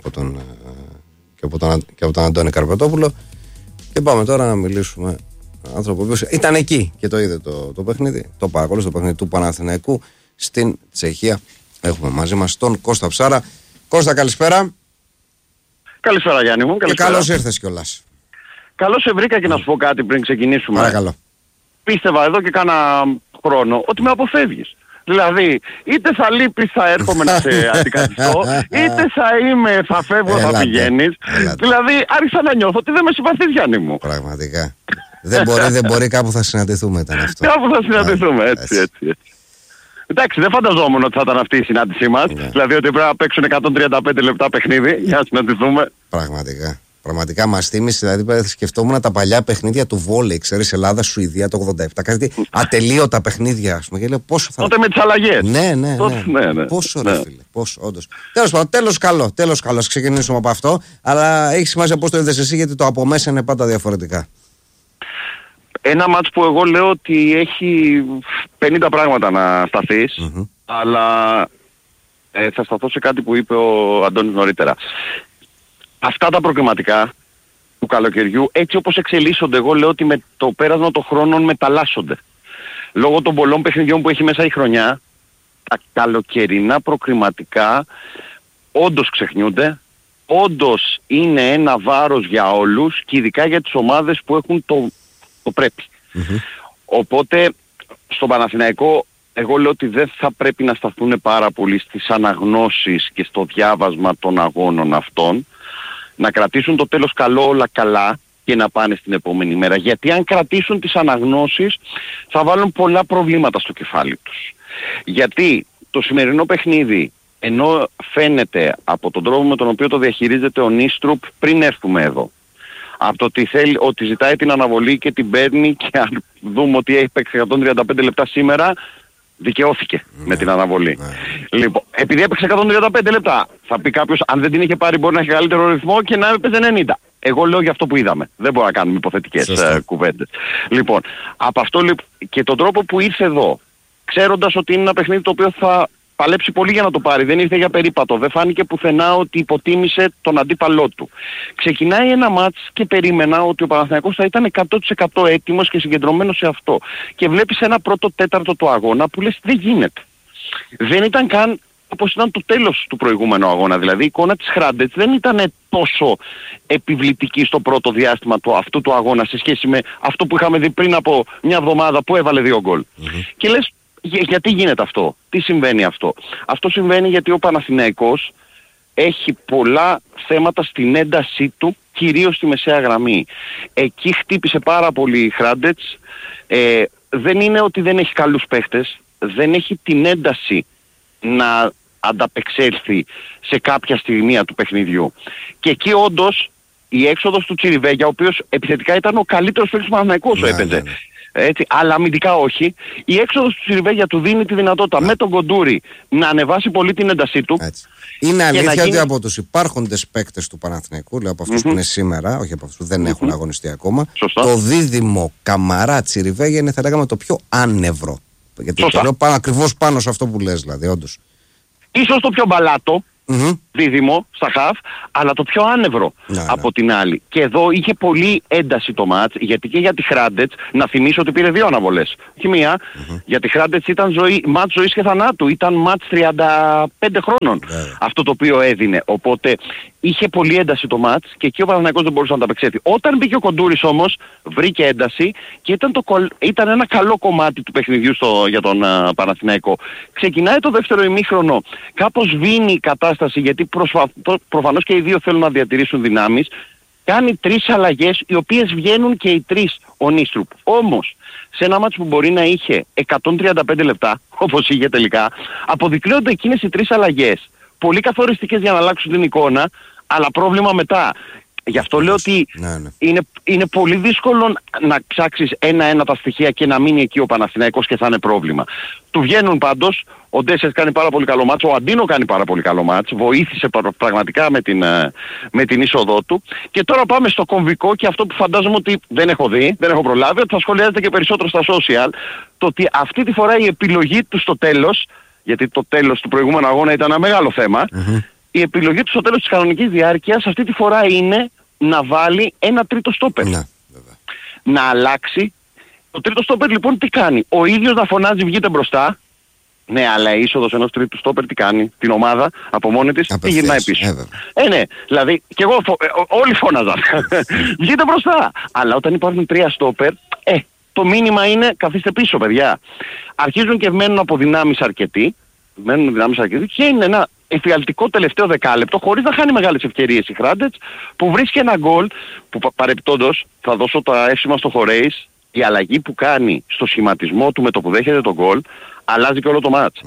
B: από τον Αντώνη Καρπετόπουλο. Και πάμε τώρα να μιλήσουμε άνθρωπο που ήταν εκεί και το είδε το παιχνίδι, το παρακολούθησε το παιχνίδι του Παναθηναϊκού στην Τσεχία. Έχουμε μαζί μας τον Κώστα Ψάρα. Κώστα, καλησπέρα.
E: Καλησπέρα Γιάννη μου.
B: Και καλώς ήρθες κιόλας.
E: Καλώς σε βρήκα και να σου πω κάτι πριν ξεκινήσουμε.
B: Παρακαλώ.
E: Πίστευα εδώ και κάνα χρόνο ότι με αποφεύγεις. Δηλαδή, είτε θα λείπεις, θα έρχομαι να σε αντικαθιστώ, είτε θα φεύγω, θα πηγαίνεις. Δηλαδή, άρχισα να νιώθω ότι δεν με συμπαθείς Γιάννη μου.
B: Πραγματικά. Δεν μπορεί, κάπου θα συναντηθούμε, ήταν αυτό.
E: Κάπου θα συναντηθούμε, έτσι. Εντάξει, δεν φανταζόμουν ότι θα ήταν αυτή η συνάντησή μας. Δηλαδή ότι πρέπει να παίξουν 135 λεπτά παιχνίδι για να συναντηθούμε.
B: Πραγματικά μας θύμισε, δηλαδή σκεφτόμουν τα παλιά παιχνίδια του βόλεϊ, ξέρεις, Ελλάδα-Σουηδία το 87. Κάτι ατελείωτα παιχνίδια, ας πούμε. Και λέω, πόσο θα...
E: Τότε με τις αλλαγές.
B: Ναι. Πόσο ρε φίλε, πόσο, όντως. Τέλος πάντων, τέλος καλό. Ας ξεκινήσουμε από αυτό. Αλλά έχει σημασία πώς το είδες εσύ, γιατί το από μέσα είναι πάντα διαφορετικά.
E: Ένα μάτς που εγώ λέω ότι έχει 50 πράγματα να σταθείς, αλλά θα σταθώ σε κάτι που είπε ο Αντώνης νωρίτερα. Αυτά τα προκριματικά του καλοκαιριού, έτσι όπως εξελίσσονται, εγώ λέω ότι με το πέρασμα των χρόνων μεταλλάσσονται. Λόγω των πολλών παιχνιδιών που έχει μέσα η χρονιά, τα καλοκαιρινά προκριματικά όντως ξεχνιούνται, όντως είναι ένα βάρος για όλους και ειδικά για τις ομάδες που έχουν το πρέπει. Οπότε στον Παναθηναϊκό εγώ λέω ότι δεν θα πρέπει να σταθούν πάρα πολύ στις αναγνώσεις και στο διάβασμα των αγώνων αυτών, να κρατήσουν το τέλος καλό όλα καλά και να πάνε στην επόμενη μέρα. Γιατί αν κρατήσουν τις αναγνώσεις θα βάλουν πολλά προβλήματα στο κεφάλι τους. Γιατί το σημερινό παιχνίδι, ενώ φαίνεται από τον τρόπο με τον οποίο το διαχειρίζεται ο Νίστρουπ πριν έρθουμε εδώ, από το ότι ζητάει την αναβολή και την παίρνει και αν δούμε ότι έχει παίξει 135 λεπτά σήμερα, δικαιώθηκε με την αναβολή. Λοιπόν, επειδή έπαιξε 135 λεπτά, θα πει κάποιος αν δεν την είχε πάρει μπορεί να έχει καλύτερο ρυθμό και να έπαιζε 90. Εγώ λέω για αυτό που είδαμε. Δεν μπορώ να κάνουμε υποθετικές κουβέντες. Λοιπόν, από αυτό και τον τρόπο που ήρθε εδώ, ξέροντας ότι είναι ένα παιχνίδι το οποίο θα παλέψει πολύ για να το πάρει, δεν ήρθε για περίπατο, δεν φάνηκε πουθενά ότι υποτίμησε τον αντίπαλό του. Ξεκινάει ένα μάτς και περίμενα ότι ο Παναθηναϊκός θα ήταν 100% έτοιμος και συγκεντρωμένος σε αυτό. Και βλέπεις ένα πρώτο τέταρτο του αγώνα που λες δεν γίνεται. Δεν ήταν καν όπως ήταν το τέλος του προηγούμενου αγώνα. Δηλαδή η εικόνα της Χράντετς δεν ήταν τόσο επιβλητική στο πρώτο διάστημα αυτού του αγώνα σε σχέση με αυτό που είχαμε δει πριν από μια εβδομάδα που έβαλε 2 γκολ. Και λες γιατί γίνεται αυτό, τι συμβαίνει αυτό. Αυτό συμβαίνει γιατί ο Παναθηναϊκός έχει πολλά θέματα στην έντασή του, κυρίως στη μεσαία γραμμή. Εκεί χτύπησε πάρα πολύ η Χράντετς. Δεν είναι ότι δεν έχει καλούς παίχτες, δεν έχει την ένταση να ανταπεξέλθει σε κάποια στιγμή του παιχνιδιού. Και εκεί όντως η έξοδος του Τσιριβέγια, ο οποίος επιθετικά ήταν ο καλύτερος παίκτης του Παναθηναϊκού όσο έπαιζε. Έτσι, αλλά αμυντικά όχι. Η έξοδος του Τσιριβέγια του δίνει τη δυνατότητα με τον Κοντούρη να ανεβάσει πολύ την έντασή του.
B: Έτσι. Είναι αλήθεια ότι από τους υπάρχοντες παίκτες του Παναθηναϊκού, λέω από αυτούς που είναι σήμερα, όχι από αυτούς που δεν έχουν αγωνιστεί ακόμα, το δίδυμο Καμαρά Τσιριβέγια είναι θα λέγαμε το πιο άνευρο. Γιατί το λέω ακριβώς πάνω σε αυτό που λες, δηλαδή, όντως.
E: Ίσως το πιο μπαλάτο, δίδυμο στα χαφ, αλλά το πιο άνευρο από την άλλη. Και εδώ είχε πολύ ένταση το μάτς, γιατί και για τη Hrádec, να θυμίσω ότι πήρε 2 αναβολές. Όχι μία, για τη Hrádec ήταν μάτς ζωής και θανάτου, ήταν μάτς 35 χρόνων αυτό το οποίο έδινε. Οπότε είχε πολύ ένταση το μάτς και εκεί ο Παναθηναϊκός δεν μπορούσε να τα απεξέλθει. Όταν μπήκε ο Κοντούρης όμως, βρήκε ένταση και ήταν ένα καλό κομμάτι του παιχνιδιού για τον Παναθηναϊκό. Ξεκινάει το δεύτερο ημίχρονο, κάπως βίνει η κατάσταση, γιατί προφανώς και οι δύο θέλουν να διατηρήσουν δυνάμεις. Κάνει 3 αλλαγές, οι οποίες βγαίνουν και οι 3 ο Νίστρουπ. Όμως, σε ένα μάτς που μπορεί να είχε 135 λεπτά, όπως είχε τελικά, αποδεικνύονται εκείνες οι 3 αλλαγές πολύ καθοριστικές για να αλλάξουν την εικόνα, αλλά πρόβλημα μετά. Γι' αυτό λέω ότι είναι πολύ δύσκολο να ψάξεις ένα-ένα τα στοιχεία και να μείνει εκεί ο Παναθηναϊκός και θα είναι πρόβλημα. Του βγαίνουν πάντως, ο Ντέσσερς κάνει πάρα πολύ καλό μάτς, ο Αντίνο κάνει πάρα πολύ καλό μάτς, βοήθησε πραγματικά με την είσοδό του. Και τώρα πάμε στο κομβικό και αυτό που φαντάζομαι ότι δεν έχω δει, δεν έχω προλάβει, ότι θα σχολιάζεται και περισσότερο στα social, το ότι αυτή τη φορά η επιλογή του στο τέλος, γιατί το τέλος του προηγούμενου αγώνα ήταν ένα μεγάλο θέμα, η επιλογή του στο τέλος της κανονικής διάρκειας αυτή τη φορά είναι να βάλει ένα τρίτο στόπερ. Να αλλάξει. Το τρίτο στόπερ λοιπόν τι κάνει? Ο ίδιος να φωνάζει βγείτε μπροστά. Ναι, αλλά η είσοδος ενός τρίτου στόπερ τι κάνει? Την ομάδα από μόνη της τι γυρνάει πίσω. Ναι, δηλαδή και εγώ όλοι φώναζαν. Βγείτε μπροστά. Αλλά όταν υπάρχουν 3 στόπερ, το μήνυμα είναι καθίστε πίσω παιδιά. Αρχίζουν και μένουν από δυνάμεις αρκετοί. Και είναι ένα εφιαλτικό τελευταίο δεκάλεπτο, χωρίς να χάνει μεγάλες ευκαιρίες η Hrádec, που βρίσκει ένα γκολ που παρεπιπτόντως θα δώσω τα εύσημα στο Χορέις. Η αλλαγή που κάνει στο σχηματισμό του με το που δέχεται τον γκολ αλλάζει και όλο το μάτς.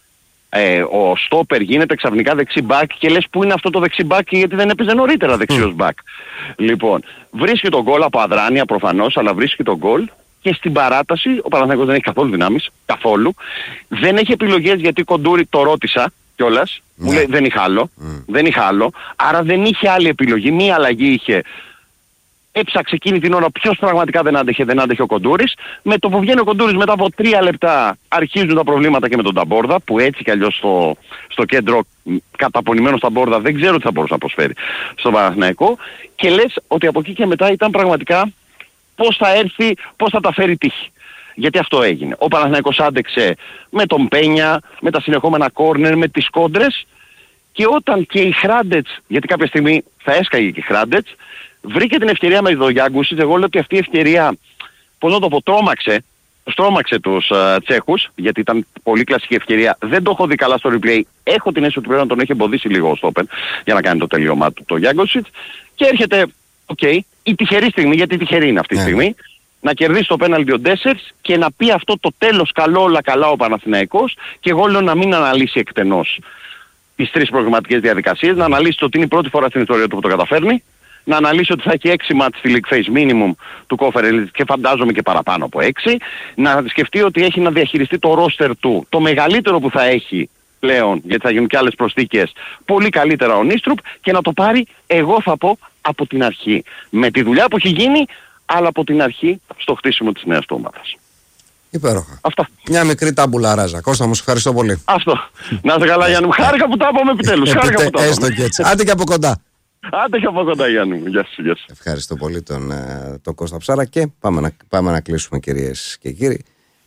E: Ο στόπερ γίνεται ξαφνικά δεξί μπακ και λες που είναι αυτό το δεξί μπακ γιατί δεν έπαιζε νωρίτερα δεξιός μπακ. Λοιπόν, βρίσκει τον γκολ από αδράνεια προφανώς, αλλά βρίσκει τον γκολ. Και στην παράταση ο Παναθηναϊκός δεν έχει καθόλου δυνάμεις, καθόλου. Δεν έχει επιλογές γιατί Κοντούρη το ρώτησα κιόλας. Μου λέει δεν είχα άλλο. Δεν είχα άλλο. Άρα δεν είχε άλλη επιλογή. Μία αλλαγή είχε. Έψαξε εκείνη την ώρα ποιος πραγματικά δεν άντεχε ο Κοντούρης. Με το που βγαίνει ο Κοντούρης μετά από 3 λεπτά αρχίζουν τα προβλήματα και με τον Ταμπόρδα, που έτσι κι αλλιώς στο κέντρο καταπονημένο Ταμπόρδα δεν ξέρω τι θα μπορούσε να προσφέρει στον Παναθηναϊκό. Και λες ότι από εκεί και μετά ήταν πραγματικά πώς θα έρθει, πώς θα τα φέρει τύχη. Γιατί αυτό έγινε. Ο Παναθηναϊκός άντεξε με τον Πένια, με τα συνεχόμενα κόρνερ, με τις κόντρες, και όταν και η Hrádec, γιατί κάποια στιγμή θα έσκαγε και η Hrádec, βρήκε την ευκαιρία με τον Γιάγκουσιτς. Εγώ λέω ότι αυτή η ευκαιρία, πώς να το πω, στρώμαξε τους Τσέχους, γιατί ήταν πολύ κλασική ευκαιρία. Δεν το έχω δει καλά στο replay. Έχω την αίσθηση ότι πρέπει να τον έχει εμποδίσει λίγο ο Στόπεν για να κάνει το τελείωμά του το Γιάγκουσιτς. Και έρχεται, η τυχερή στιγμή, γιατί τυχερή είναι αυτή τη στιγμή, να κερδίσει το πέναλτι ο Ντέσσερς και να πει αυτό το τέλος καλό, όλα καλά ο Παναθηναϊκός. Και εγώ λέω να μην αναλύσει εκτενώς τις 3 προγραμματικές διαδικασίες, να αναλύσει ότι είναι η πρώτη φορά στην ιστορία του που το καταφέρνει, να αναλύσει ότι θα έχει 6 μάτς στη League Phase minimum του Conference και φαντάζομαι και παραπάνω από 6, να σκεφτεί ότι έχει να διαχειριστεί το roster του, το μεγαλύτερο που θα έχει πλέον, γιατί θα γίνουν και άλλες προσθήκες, πολύ καλύτερα ο Νίστρουπ, και να το πάρει, εγώ θα πω, από την αρχή. Με τη δουλειά που έχει γίνει, αλλά από την αρχή στο χτίσιμο της νέας του ομάδας.
B: Υπέροχα.
E: Αυτά.
B: Μια μικρή τάμπουλα ράζα. Κώστα μου, ευχαριστώ πολύ.
E: Αυτό. Να είστε καλά, Γιάννη μου. Χάρηκα που τα είπαμε επιτέλους.
B: Έστω και έτσι. Άντε και από κοντά.
E: Άντε και από κοντά, Γιάννη μου. Γεια σου.
B: Ευχαριστώ πολύ τον Κώστα Ψάρα και πάμε να κλείσουμε, κυρίες και κύριοι.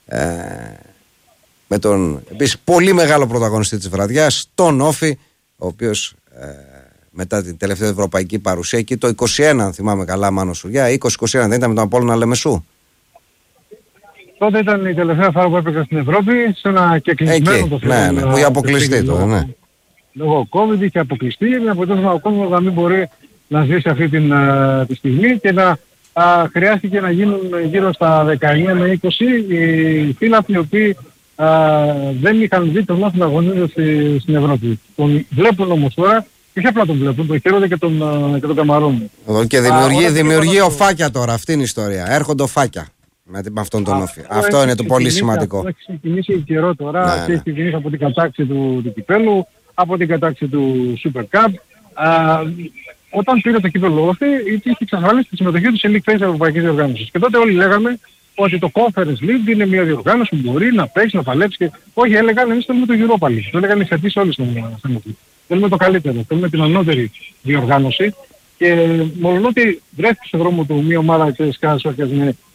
B: Με τον επίσης πολύ μεγάλο πρωταγωνιστή της βραδιάς, τον Όφη, ο οποίος μετά την τελευταία ευρωπαϊκή παρουσία εκεί το 21, αν θυμάμαι καλά, Μάνο Σουριά, 20-21 δεν ήταν με τον Απόλλωνα Λεμεσού?
A: Τότε ήταν η τελευταία φορά που έπαιξα στην Ευρώπη, σε ένα κεκλεισμένο το θέμα.
B: Ναι, που είχε αποκλειστεί τώρα, ναι.
A: Λόγω COVID είχε αποκλειστεί, με αποτέλεσμα ο κόσμος να μην μπορεί να ζήσει αυτή τη στιγμή και να χρειάστηκε να γίνουν γύρω στα 19 με 20 οι φίλαθλοι οι οποίοι δεν είχαν δει τον Όφη να αγωνίζεται στην Ευρώπη. Τον βλέπουν όμως τώρα, και όχι απλά τον βλέπουν, τον χαίρονται και τον καμαρώνουν.
B: Και δημιουργεί ο Φάκια τώρα, αυτή είναι η ιστορία. Έρχονται ο Φάκια με αυτόν τον Όφη. Αυτό είναι το πολύ σημαντικό.
A: Αυτό έχει ξεκινήσει καιρό τώρα, και έχει ξεκινήσει από την κατάξη του κυπέλου, από την κατάξη του Super Cup. Όταν πήρε το κύπελλο Όφη, είχε εξασφαλίσει τη συμμετοχή του σε League Phase Ευρωπαϊκής Διοργάνωσης. Και τότε όλοι λέγαμε ότι το Conference League είναι μια διοργάνωση που μπορεί να παίξει, να παλέψει. Και όχι, έλεγαν εμείς θέλουμε το Europa League. Το έλεγαν οι φετείς όλοι στην Ευρώπη.
F: θέλουμε το καλύτερο, θέλουμε την ανώτερη διοργάνωση και μόνο ότι βρέθηκε στον δρόμο του μια ομάδα της Κάσορκας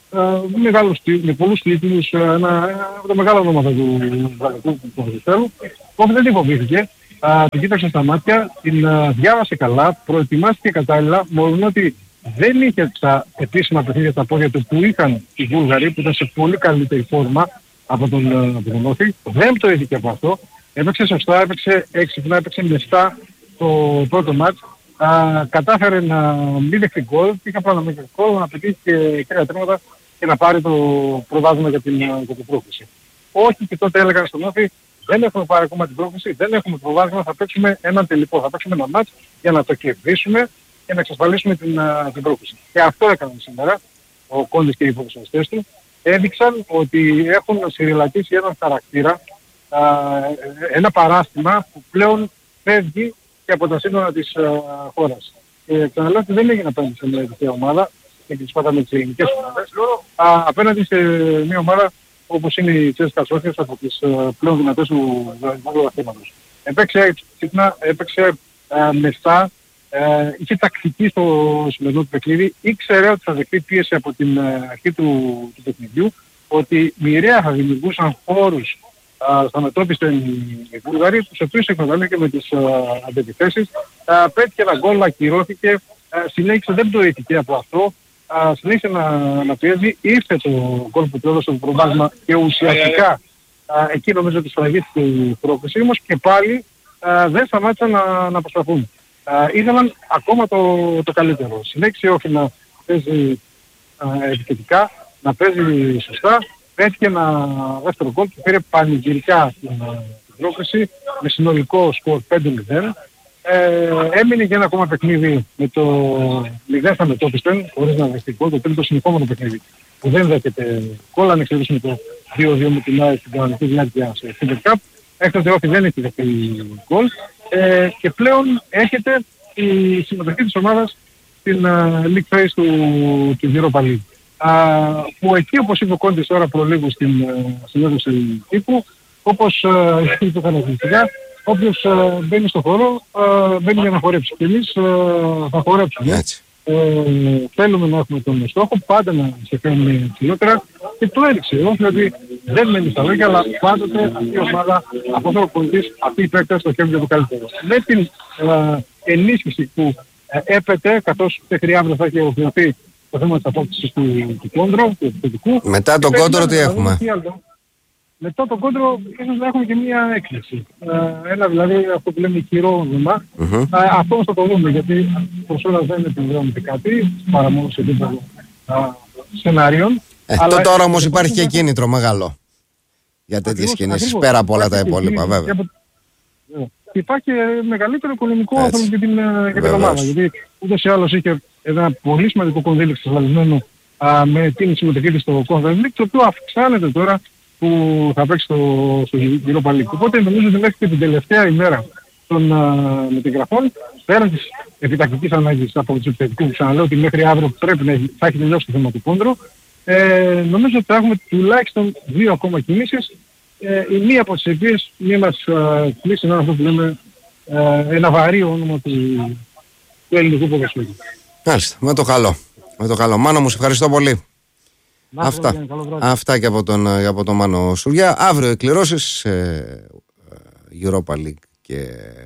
F: με πολλούς τίτλους, από τα μεγάλα ονόματα του Βαλικού ποδοσφαίρου, όπου δεν την φοβήθηκε, την κοίταξε στα μάτια, την διάβασε καλά, προετοιμάστηκε κατάλληλα, μόνο ότι δεν είχε τα επίσημα παιχνίδια στα πόδια του που είχαν οι Βούλγαροι, που ήταν σε πολύ καλύτερη φόρμα από τον Όφη. Δεν το είχε και από αυτό. Έπαιξε σωστά, έπαιξε έξυπνα, έπαιξε μεστά το πρώτο μάτς. Κατάφερε να μην δεχτεί γκολ, είχε απλά να μην δεχτεί γκολ, να πετύχει και 3 τέρματα και να πάρει το προβάδισμα για την πρόκληση. Όχι, και τότε έλεγαν στον Όφη, δεν έχουμε πάρει ακόμα την πρόκληση, δεν έχουμε προβάδισμα, θα παίξουμε έναν τελικό, θα παίξουμε ένα μάτς για να το κερδίσουμε και να εξασφαλίσουμε την πρόκληση. Και αυτό έκαναν σήμερα ο Κόντης και οι ποδοσφαιριστές του. Έδειξαν ότι έχουν συρρηλατήσει έναν χαρακτήρα, ένα παράστημα που πλέον φεύγει και από τα σύνορα της χώρας. Και ξαναλέω ότι δεν έγινε απέναντι σε μια ειδική ομάδα, και τις είπαμε τις ελληνικές ομάδες, απέναντι σε μια ομάδα όπως είναι η Τσέσκα Σόφιας από τις πλέον δυνατές του βαθήματος. Έπαιξε συχνά, έπαιξε μεστά, είχε τακτική στο σημερινό του παιχνίδι, ήξερε ότι θα δεχτεί πίεση από την αρχή του παιχνιδιού, ότι μοιραία θα δημιουργούσαν χώρους στα μετώπιστα οι Βούλγαροι, τους οποίους εκμεταλλεύτηκε με τις αντεπιθέσεις. Πέτυχε ένα γκολ, ακυρώθηκε, συνέχισε, δεν πτωήθηκε από αυτό, συνέχισε να πιέζει, ήρθε το γκολ που του έδωσε το προβάδισμα και ουσιαστικά εκεί νομίζω ότι σφραγίστηκε η πρόκληση, όμως και πάλι δεν σταμάτησαν να προσπαθούν. Ήθελαν ακόμα το καλύτερο. Συνέχισε όχι να παίζει επιθετικά, να παίζει σωστά. Πέτυχε ένα δεύτερο γκολ και πήρε πανηγυρικά την πρόκληση με συνολικό σκορ 5-0. Έμεινε για ένα ακόμα παιχνίδι με το 0 στα μετώπιστεν, χωρίς να δεχτεί γκολ, το τρίτο συνεχόμενο παιχνίδι που δεν δέχεται γκολ, αν εξαιρέσουμε το 2-2 με την ΑΕΚ στην κανονική διάρκεια σε Super Cup. Έκτοτε όχι δεν έχει δεχτεί γκολ και πλέον έρχεται η συμμετοχή της ομάδας στην League Phase του Europa League. Που εκεί, όπως είπε ο Κόντης τώρα προλίγου στην συνέντευξη τύπου, όπως είπε κανονιστικά, όποιος μπαίνει στο χώρο μπαίνει για να χορέψει. Και εμείς θα χορέψουμε. Θέλουμε να έχουμε τον στόχο, πάντα να σε φέρνουμε ψηλότερα και το έδειξε. Όχι ότι δεν μένει στα λόγια, αλλά πάντοτε αυτή η ομάδα, από το Κόντης, αυτή η παίκτες το χέρι για το καλύτερο. Με την ενίσχυση που έπεται, καθώς μέχρι αύριο θα έχει ολοκληρωθεί το θέμα της απόκτησης του κόντρο, του επιθετικού.
B: Μετά τον κόντρο τι έχουμε?
F: Μετά τον κόντρο ίσως να έχουμε και μία έκκληση. Ένα δηλαδή αυτό που λέμε χειρόνομα. Αυτό όμως θα το δούμε, γιατί προς όλα δεν επιβεβαιώνεται κάτι, παρά μόνο σε επίπεδο σενάριων.
B: Τώρα όμως υπάρχει και κίνητρο μεγάλο για τέτοιες κινήσεις, πέρα από όλα τα υπόλοιπα βέβαια.
F: Υπάρχει μεγαλύτερο οικονομικό όφελος για την ομάδα. Γιατί ούτως ή άλλως είχε ένα πολύ σημαντικό κονδύλι εξασφαλισμένο με την συμμετοχή της στο Conference League, το οποίο αυξάνεται τώρα που θα παίξει στο Europa League. Οπότε νομίζω ότι μέχρι και την τελευταία ημέρα των μετεγραφών, πέραν της επιτακτικής ανάγκης από τους επιθετικούς, που ξαναλέω ότι μέχρι αύριο πρέπει να θα έχει τελειώσει το θέμα του κόντρου, νομίζω ότι θα έχουμε τουλάχιστον 2 ακόμα κινήσεις. Η μία από τις οποίες μία μας κλείσει είναι αυτό που λέμε ένα βαρύ όνομα του ελληνικού ποδοσφαίρου.
B: Μάλιστα, με το καλό. Μάνο μου, σε ευχαριστώ πολύ. Αυτά και από τον Μάνο Σουριά. Αύριο εκκληρώσεις Europa League και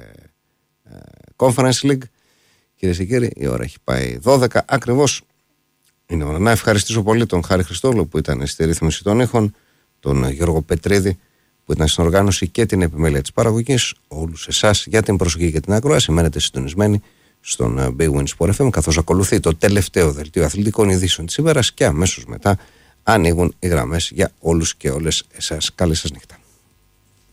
B: Conference League. Κυρίες και κύριοι, η ώρα έχει πάει 12 ακριβώς. Είναι ώρα να ευχαριστήσω πολύ τον Χάρη Χριστόγλου που ήταν στη ρύθμιση των ήχων, τον Γιώργο Πετρίδη που ήταν στην οργάνωση και την επιμέλεια της παραγωγής, όλους εσάς για την προσοχή και την ακρόαση. Μένετε συντονισμένοι στον Big Win Sport FM, καθώς ακολουθεί το τελευταίο δελτίο αθλητικών ειδήσεων της ημέρας και αμέσως μετά ανοίγουν οι γραμμές για όλους και όλες εσάς. Καλή σας νύχτα.